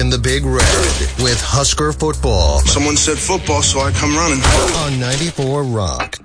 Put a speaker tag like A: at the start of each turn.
A: Talking the Big Red with Husker Football.
B: Someone said football, so I come running.
A: On 94 Rock.